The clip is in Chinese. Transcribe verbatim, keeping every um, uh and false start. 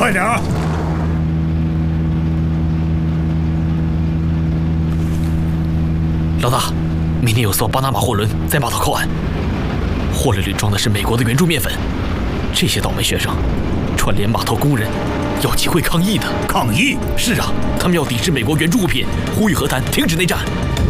快点啊！ 老大，明天有艘巴拿马货轮在码头靠岸，货轮里装的是美国的援助面粉。这些倒霉学生，串联码头工人，要集会抗议的。 抗议？ 是啊，他们要抵制美国援助物品，呼吁和谈，停止内战。